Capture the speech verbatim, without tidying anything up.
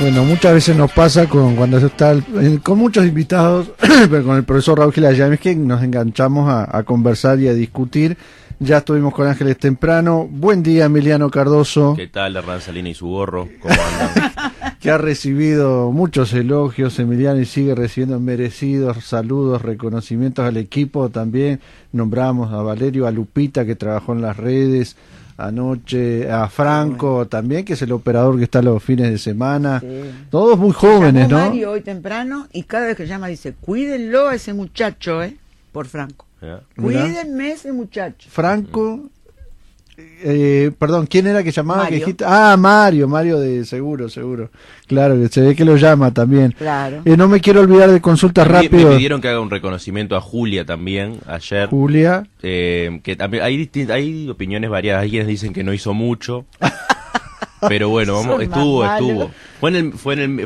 Bueno, muchas veces nos pasa con cuando se está el- con muchos invitados, pero con el profesor Raúl Gilayames, que nos enganchamos a, a conversar y a discutir. Ya estuvimos con Ángeles temprano. Buen día, Emiliano Cardoso. ¿Qué tal, Hernán Salina y su gorro? ¿Cómo andan? Que ha recibido muchos elogios, Emiliano, y sigue recibiendo merecidos saludos, reconocimientos al equipo. También nombramos a Valerio, a Lupita, que trabajó en las redes anoche, a Franco bueno. también, que es el operador que está los fines de semana. Sí. Todos muy jóvenes, llamó ¿no? Mario hoy temprano y cada vez que llama dice, cuídenlo a ese muchacho, ¿eh? Por Franco. Yeah. Cuídenme ese muchacho. Franco... Eh, perdón, ¿quién era que llamaba? Mario. Que dijiste? Ah, Mario, Mario de Seguro, Seguro. Claro, que se ve que lo llama también. Claro. Eh, no me quiero olvidar de consultas rápidas. Me pidieron que haga un reconocimiento a Julia también, ayer. Julia. Eh, que también hay, hay opiniones variadas. Hay quienes dicen que no hizo mucho. Pero bueno, vamos, estuvo, estuvo. Fue en el, fue en el,